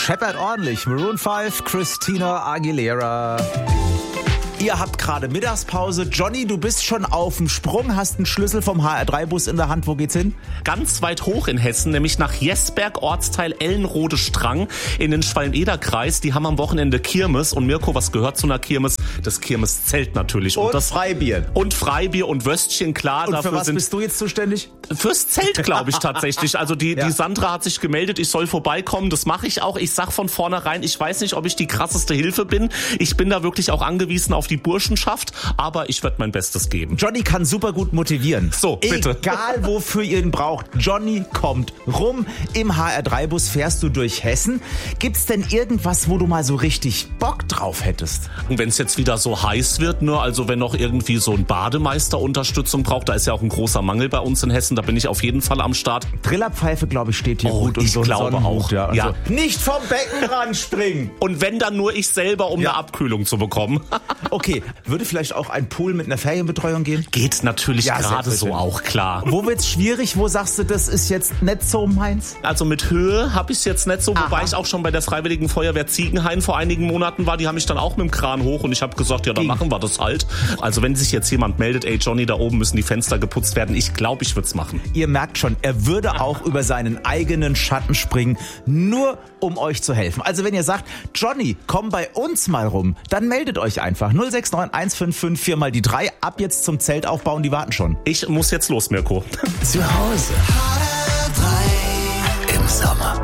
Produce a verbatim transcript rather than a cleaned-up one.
scheppert ordentlich. Maroon fünf, Christina Aguilera. Ihr habt gerade Mittagspause. Johnny, du bist schon auf dem Sprung, hast einen Schlüssel vom H R drei Bus in der Hand. Wo geht's hin? Ganz weit hoch in Hessen, nämlich nach Jesberg, Ortsteil Ellenrode-Strang in den Schwalm-Eder-Kreis. Die haben am Wochenende Kirmes. Und Mirko, was gehört zu einer Kirmes? Das Kirmeszelt natürlich. Und, und das Freibier. Und Freibier und Würstchen, klar. Und dafür für was sind bist du jetzt zuständig? Fürs Zelt, glaube ich, tatsächlich. Also die, ja. die Sandra hat sich gemeldet, ich soll vorbeikommen. Das mache ich auch. Ich sag von vornherein, ich weiß nicht, ob ich die krasseste Hilfe bin. Ich bin da wirklich auch angewiesen auf die Burschenschaft. Aber ich werde mein Bestes geben. Johnny kann super gut motivieren. So, bitte. Egal, wofür ihr ihn braucht. Johnny kommt rum. Im H R drei Bus fährst du durch Hessen. Gibt's denn irgendwas, wo du mal so richtig Bock drauf hättest? Und wenn es jetzt wieder so heiß wird, ne, also wenn noch irgendwie so ein Bademeister Unterstützung braucht, da ist ja auch ein großer Mangel bei uns in Hessen, da bin ich auf jeden Fall am Start. Trillerpfeife, glaube ich, steht hier Oh, gut. Und ich so ein glaube Sonnenhut, auch. Ja, und Ja. So. Nicht vom Beckenrand springen. Und wenn dann nur ich selber, um Ja. eine Abkühlung zu bekommen. Okay, würde vielleicht auch ein Pool mit einer Ferienbetreuung gehen? Geht natürlich Ja, gerade so selbstverständlich. auch, klar. Wo wird's schwierig? Wo sagst du, das ist jetzt nicht so meins? Also mit Höhe habe ich es jetzt nicht so, wobei Aha. ich auch schon bei der Freiwilligen Feuerwehr Ziegenhain vor einigen Monaten war. Die haben mich dann auch mit dem Kran hoch und ich habe gesagt, ja, dann Ging. machen wir das halt. Also wenn sich jetzt jemand meldet, ey Johnny, da oben müssen die Fenster geputzt werden, ich glaube, ich würde es machen. Ihr merkt schon, er würde auch über seinen eigenen Schatten springen, nur um euch zu helfen. Also wenn ihr sagt, Johnny, komm bei uns mal rum, dann meldet euch einfach. null sechs neun eins fünf fünf vier mal die drei. Ab jetzt zum Zelt aufbauen, die warten schon. Ich muss jetzt los, Mirko. Zu Hause. H R drei im Sommer.